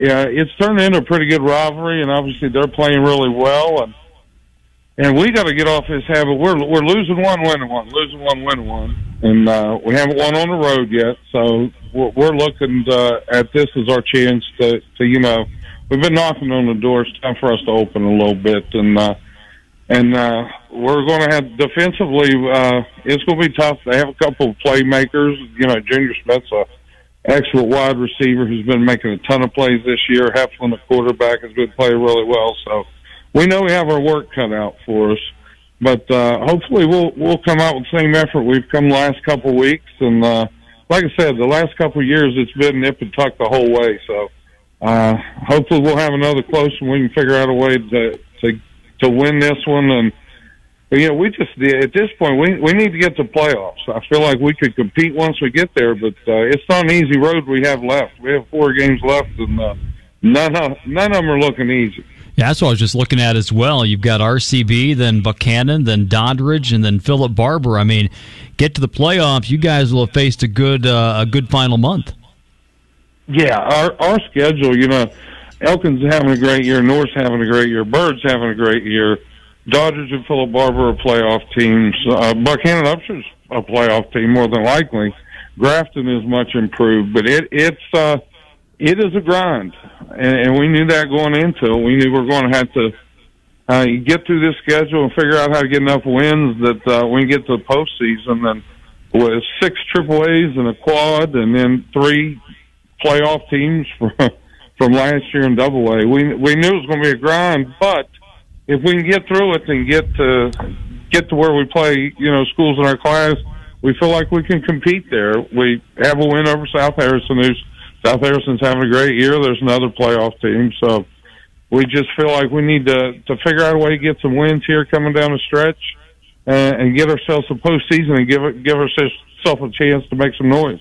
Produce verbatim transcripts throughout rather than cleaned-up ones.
yeah, it's turned into a pretty good rivalry, and obviously they're playing really well, and and we got to get off this habit. We're we're losing one, winning one, losing one, winning one, and uh, we haven't won on the road yet. So we're, we're looking uh, at this as our chance to, to, you know, we've been knocking on the door. It's time for us to open a little bit, and uh, and uh, we're going to have defensively. Uh, it's going to be tough. They have a couple of playmakers. You know, Junior Smith's a excellent wide receiver who's been making a ton of plays this year. Heflin, the quarterback, has been playing really well. So we know we have our work cut out for us. But uh, hopefully we'll we'll come out with the same effort we've come the last couple of weeks. And uh, like I said, the last couple of years it's been nip and tuck the whole way. So uh, hopefully we'll have another close and we can figure out a way to to, to win this one. And But, you know, we just, at this point, we we need to get to playoffs. I feel like we could compete once we get there, but uh, it's not an easy road we have left. We have four games left, and uh, none, of, none of them are looking easy. Yeah, that's what I was just looking at as well. You've got R C B, then Buchanan, then Doddridge, and then Philip Barber. I mean, get to the playoffs, you guys will have faced a good uh, a good final month. Yeah, our, our schedule, you know, Elkin's having a great year, North's having a great year, Bird's having a great year. Dodgers and Philip Barber are playoff teams. Uh, Buchanan Upsher's a playoff team more than likely. Grafton is much improved, but it it's uh, it is a grind, and, and we knew that going into it. We knew we were going to have to uh, get through this schedule and figure out how to get enough wins that uh, we can get to the postseason. And with six triple A's and a quad, and then three playoff teams from from last year in double A, we we knew it was going to be a grind, but if we can get through it and get to get to where we play, you know, schools in our class, we feel like we can compete there. We have a win over South Harrison. Who's South Harrison's having a great year. There's another playoff team, so we just feel like we need to to figure out a way to get some wins here coming down the stretch, and, and get ourselves a postseason and give it give ourselves a chance to make some noise.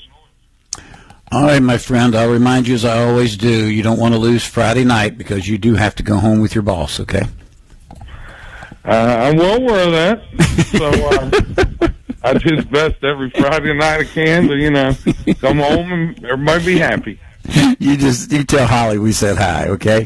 All right, my friend, I'll remind you, as I always do, you don't want to lose Friday night because you do have to go home with your boss, okay? Uh, I'm well aware of that, so uh, I do the best every Friday night I can to, you know, come home and everybody be happy. You just you tell Holly we said hi, okay?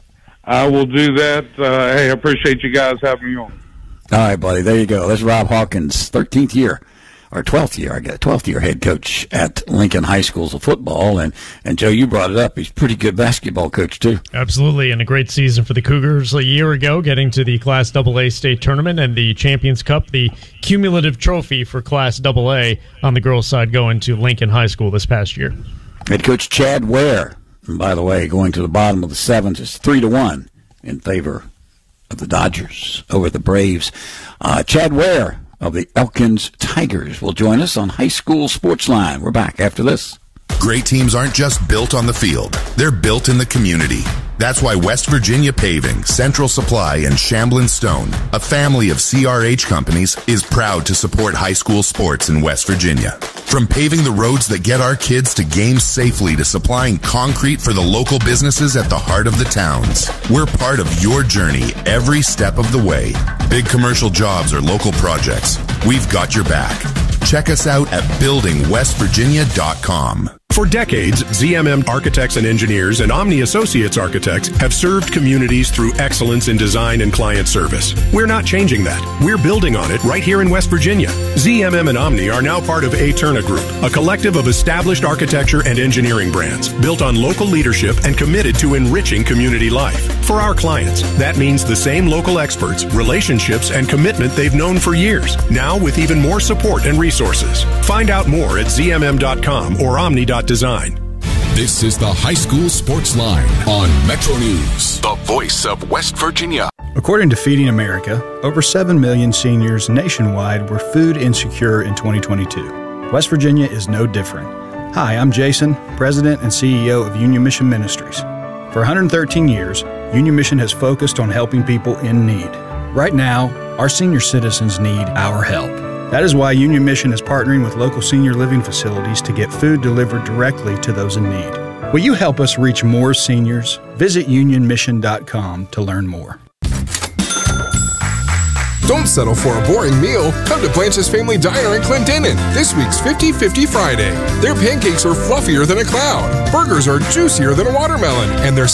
I will do that. Uh, hey, I appreciate you guys having me on. All right, buddy, there you go. That's Rob Hawkins, thirteenth year. Or twelfth year, I guess, twelfth year head coach at Lincoln High Schools of football. And, and Joe, you brought it up. He's a pretty good basketball coach, too. Absolutely, and a great season for the Cougars a year ago, getting to the Class double A state tournament and the Champions Cup, the cumulative trophy for Class double A on the girls' side going to Lincoln High School this past year. Head coach Chad Ware, and by the way, going to the bottom of the seventh is three to one in favor of the Dodgers over the Braves. Uh, Chad Ware of the Elkins Tigers will join us on High School Sports Line. We're back after this. Great teams aren't just built on the field. They're built in the community. That's why West Virginia Paving, Central Supply, and Shamblin Stone, a family of C R H companies, is proud to support high school sports in West Virginia. From paving the roads that get our kids to games safely to supplying concrete for the local businesses at the heart of the towns, we're part of your journey every step of the way. Big commercial jobs or local projects, we've got your back. Check us out at building west virginia dot com. For decades, Z M M Architects and Engineers and Omni Associates Architects have served communities through excellence in design and client service. We're not changing that. We're building on it right here in West Virginia. Z M M and Omni are now part of Aterna Group, a collective of established architecture and engineering brands built on local leadership and committed to enriching community life. For our clients, that means the same local experts, relationships, and commitment they've known for years, now with even more support and resources. Find out more at z m m dot com or omni dot design. This is the High School Sports Line on Metro News, the voice of West Virginia. According to Feeding America, over seven million seniors nationwide were food insecure in twenty twenty-two. West Virginia is no different. Hi, I'm Jason, President and C E O of Union Mission Ministries. For one hundred thirteen years, Union Mission has focused on helping people in need. Right now, our senior citizens need our help. That is why Union Mission is partnering with local senior living facilities to get food delivered directly to those in need. Will you help us reach more seniors? Visit union mission dot com to learn more. Don't settle for a boring meal. Come to Blanche's Family Diner in Clendenin this week's fifty fifty Friday. Their pancakes are fluffier than a cloud, burgers are juicier than a watermelon, and their